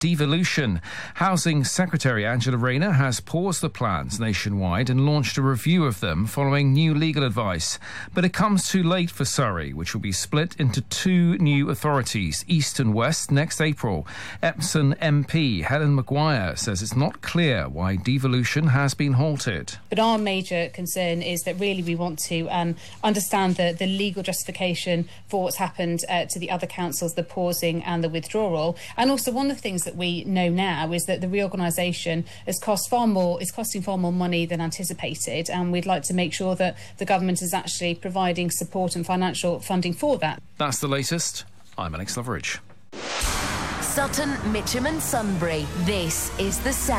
devolution. Housing Secretary Angela Rayner has paused the plans nationwide and launched a review of them following new legal advice. But it comes too late for Surrey, which will be split into two new authorities, East and West, next April. Epsom MP Helen Maguire says it's not clear why devolution has been halted. But our major concern is that really we want to understand the legal justification for what's happened to the other councils, the pausing and the withdrawal. And also one of the things that we know now is that the reorganisation is costing far more money than anticipated, and we'd like to make sure that the government is actually providing support and financial funding for that. That's the latest. I'm Alex Loveridge. Sutton, Mitcham and Sunbury. This is The Sound.